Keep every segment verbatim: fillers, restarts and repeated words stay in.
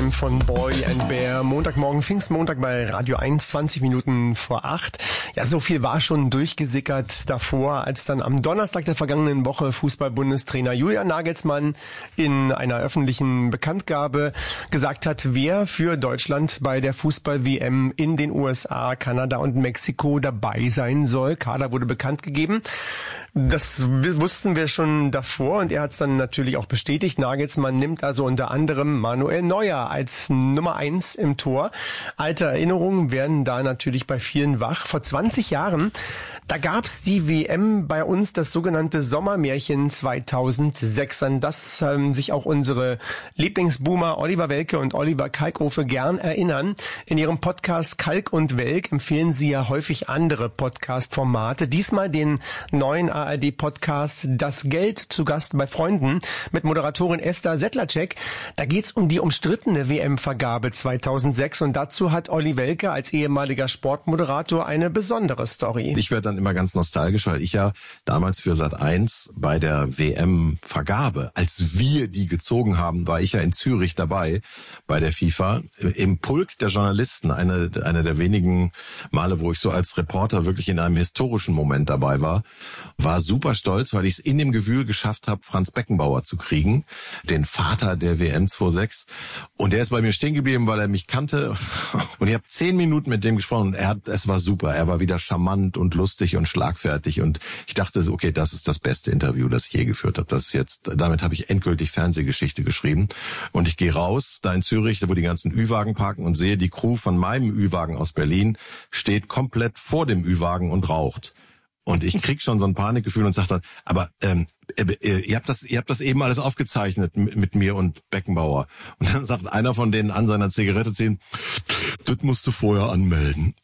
Time von Boy and Bear. Montagmorgen, Pfingstmontag bei Radio eins, zwanzig Minuten vor acht. Ja, so viel war schon durchgesickert davor, als dann am Donnerstag der vergangenen Woche Fußball-Bundestrainer Julian Nagelsmann in einer öffentlichen Bekanntgabe gesagt hat, wer für Deutschland bei der Fußball-W M in den U S A, Kanada und Mexiko dabei sein soll. Kader wurde bekannt gegeben. Das wussten wir schon davor und er hat es dann natürlich auch bestätigt. Nagelsmann nimmt also unter anderem Manuel Neuer als Nummer eins im Tor. Alte Erinnerungen werden da natürlich bei vielen wach. Vor zwanzig Jahren, da gab's die W M bei uns, das sogenannte Sommermärchen zweitausendsechs, an das ähm, sich auch unsere Lieblingsboomer Oliver Welke und Oliver Kalkofe gern erinnern. In ihrem Podcast Kalk und Welk empfehlen sie ja häufig andere Podcast-Formate. Diesmal den neuen A R D-Podcast Das Geld zu Gast bei Freunden mit Moderatorin Esther Sedlacek. Da geht's um die umstrittene W M-Vergabe zweitausendsechs und dazu hat Olli Welke als ehemaliger Sportmoderator eine besondere Story. Ich werde dann immer ganz nostalgisch, weil ich ja damals für Sat eins bei der W M-Vergabe, als wir die gezogen haben, war ich ja in Zürich dabei bei der FIFA im Pulk der Journalisten, eine, eine der wenigen Male, wo ich so als Reporter wirklich in einem historischen Moment dabei war, war super stolz, weil ich es in dem Gewühl geschafft habe, Franz Beckenbauer zu kriegen, den Vater der W M zweitausendsechs. Und der ist bei mir stehen geblieben, weil er mich kannte. Und ich habe zehn Minuten mit dem gesprochen und er hat, es war super. Er war wieder charmant und lustig und schlagfertig. Und ich dachte, okay, das ist das beste Interview, das ich je geführt habe. Das ist jetzt, damit habe ich endgültig Fernsehgeschichte geschrieben. Und ich gehe raus, da in Zürich, wo die ganzen Ü-Wagen parken und sehe, die Crew von meinem Ü-Wagen aus Berlin steht komplett vor dem Ü-Wagen und raucht. Und ich krieg schon so ein Panikgefühl und sag dann, aber ähm, äh, ihr habt das, ihr habt das eben alles aufgezeichnet mit, mit mir und Beckenbauer. Und dann sagt einer von denen an seiner Zigarette ziehen, das musst du vorher anmelden.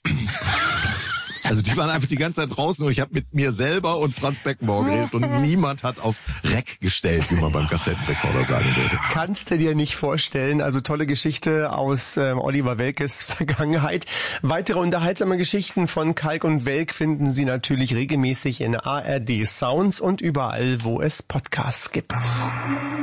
Also die waren einfach die ganze Zeit draußen und ich habe mit mir selber und Franz Beckenbauer geredet und niemand hat auf Rec gestellt, wie man beim Kassettenrekorder sagen würde. Kannst du dir nicht vorstellen. Also tolle Geschichte aus äh, Oliver Welkes Vergangenheit. Weitere unterhaltsame Geschichten von Kalk und Welk finden Sie natürlich regelmäßig in A R D Sounds und überall, wo es Podcasts gibt.